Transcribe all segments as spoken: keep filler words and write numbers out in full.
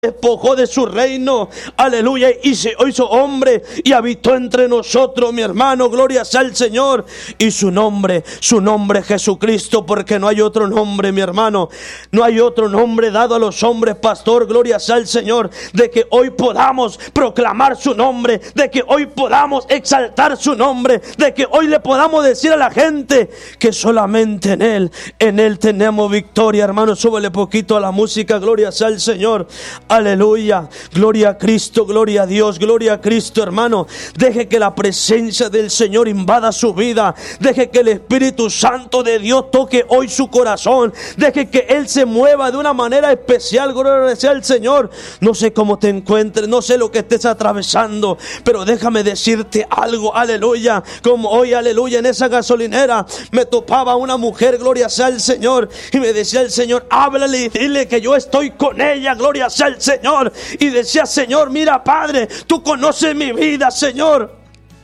despojó de su reino, aleluya, y se hizo hombre y habitó entre nosotros, mi hermano, gloria sea al Señor. Y su nombre, su nombre es Jesucristo, porque no hay otro nombre, mi hermano, no hay otro nombre dado a los hombres, pastor, gloria sea al Señor, de que hoy podamos proclamar su nombre, de que hoy podamos exaltar su nombre, de que hoy le podamos decir a la gente que solamente en Él, en Él tenemos victoria, hermano. Súbele poquito a la música, gloria sea al Señor. Aleluya, gloria a Cristo, gloria a Dios, gloria a Cristo, hermano. Deje que la presencia del Señor invada su vida. Deje que el Espíritu Santo de Dios toque hoy su corazón. Deje que Él se mueva de una manera especial, gloria sea al Señor. No sé cómo te encuentres, no sé lo que estés atravesando, pero déjame decirte algo, aleluya. Como hoy, aleluya, en esa gasolinera me topaba una mujer, gloria sea al Señor, y me decía el Señor, háblale y dile que yo estoy con ella, gloria sea al Señor. Y decía, Señor, mira, Padre, tú conoces mi vida, Señor.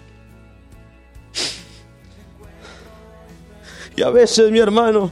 Y a veces, mi hermano,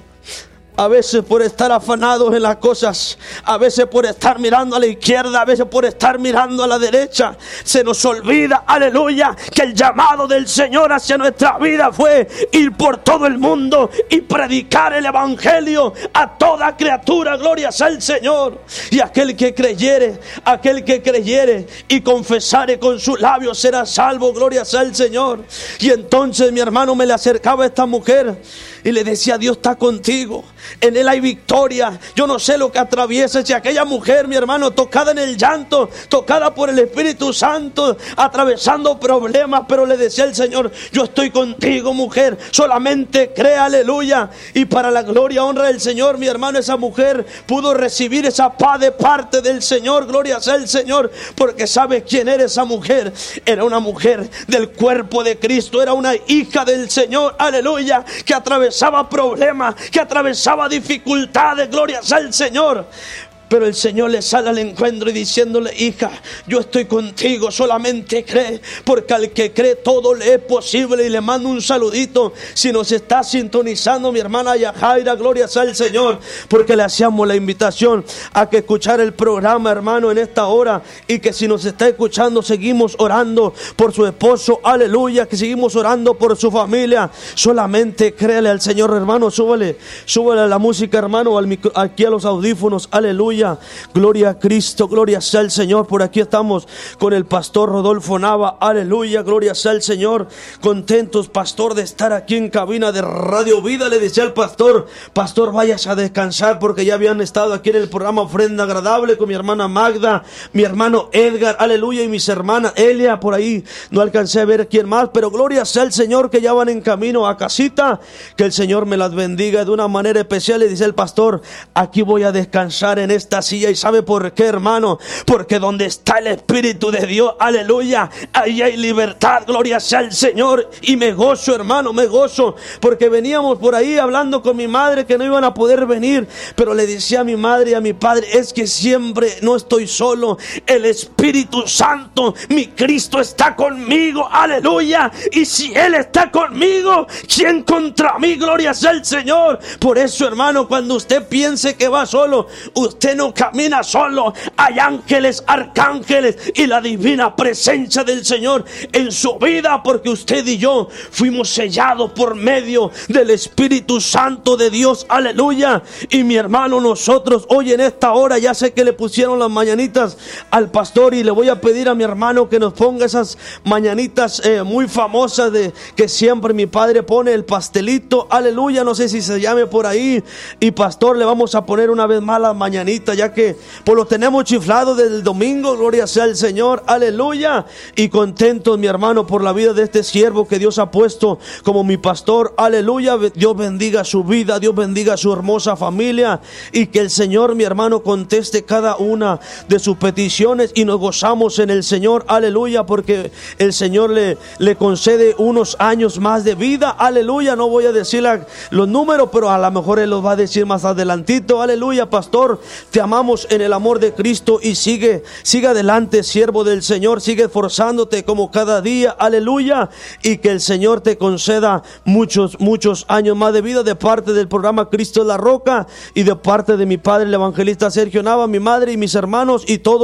a veces por estar afanados en las cosas, a veces por estar mirando a la izquierda, a veces por estar mirando a la derecha, se nos olvida, aleluya, que el llamado del Señor hacia nuestra vida fue ir por todo el mundo y predicar el evangelio a toda criatura, gloria sea al Señor. Y aquel que creyere, aquel que creyere y confesare con sus labios será salvo, gloria sea al Señor. Y entonces, mi hermano, me le acercaba a esta mujer y le decía, Dios está contigo, en Él hay victoria. Yo no sé lo que atraviesa, si aquella mujer, mi hermano, tocada en el llanto, tocada por el Espíritu Santo, atravesando problemas, pero le decía el Señor, yo estoy contigo, mujer, solamente cree, aleluya. Y para la gloria, honra del Señor, mi hermano, esa mujer pudo recibir esa paz de parte del Señor, gloria sea el Señor, porque ¿sabes quién era esa mujer? Era una mujer del cuerpo de Cristo, era una hija del Señor, aleluya, que atravesaba problemas, que atravesaba dificultades, gloria sea al Señor. Pero el Señor le sale al encuentro y diciéndole, hija, yo estoy contigo, solamente cree, porque al que cree todo le es posible. Y le mando un saludito, si nos está sintonizando mi hermana Yajaira, gloria sea al Señor, porque le hacíamos la invitación a que escuchara el programa, hermano, en esta hora, y que si nos está escuchando, seguimos orando por su esposo, aleluya, que seguimos orando por su familia. Solamente créale al Señor, hermano. Súbale, súbale a la música, hermano, al micro, aquí a los audífonos, aleluya. Gloria a Cristo, gloria sea al Señor. Por aquí estamos con el pastor Rodolfo Nava, aleluya, gloria sea al Señor. Contentos, pastor, de estar aquí en cabina de Radio Vida. Le decía al pastor, pastor, vayas a descansar, porque ya habían estado aquí en el programa Ofrenda Agradable con mi hermana Magda, mi hermano Edgar, aleluya, y mis hermanas Elia. Por ahí no alcancé a ver quién más, pero gloria sea al Señor, que ya van en camino a casita. Que el Señor me las bendiga de una manera especial. Le dice el pastor, aquí voy a descansar en esta silla. ¿Y sabe por qué, hermano? Porque donde está el Espíritu de Dios, aleluya, ahí hay libertad, gloria sea al Señor. Y me gozo, hermano, me gozo, porque veníamos por ahí hablando con mi madre que no iban a poder venir, pero le decía a mi madre y a mi padre, es que siempre no estoy solo, el Espíritu Santo, mi Cristo está conmigo, aleluya. Y si Él está conmigo, ¿quién contra mí? Gloria sea al Señor. Por eso, hermano, cuando usted piense que va solo, usted no camina solo. Hay ángeles, arcángeles y la divina presencia del Señor en su vida, porque usted y yo fuimos sellados por medio del Espíritu Santo de Dios, aleluya. Y mi hermano, nosotros hoy en esta hora, ya sé que le pusieron las mañanitas al pastor, y le voy a pedir a mi hermano que nos ponga esas mañanitas eh, muy famosas de que siempre mi padre pone, el pastelito, aleluya, no sé si se llame por ahí. Y pastor, le vamos a poner una vez más las mañanitas, ya que pues lo tenemos chiflado desde el domingo, gloria sea al Señor, aleluya. Y contentos, mi hermano, por la vida de este siervo que Dios ha puesto como mi pastor, aleluya. Dios bendiga su vida, Dios bendiga su hermosa familia, y que el Señor, mi hermano, conteste cada una de sus peticiones, y nos gozamos en el Señor, aleluya, porque el Señor le, le concede unos años más de vida, aleluya. No voy a decir la, los números, pero a lo mejor Él los va a decir más adelantito, aleluya. Pastor, te amamos en el amor de Cristo y sigue, sigue adelante, siervo del Señor, sigue esforzándote como cada día, aleluya, y que el Señor te conceda muchos, muchos años más de vida de parte del programa Cristo es la Roca y de parte de mi padre el evangelista Sergio Nava, mi madre y mis hermanos y todos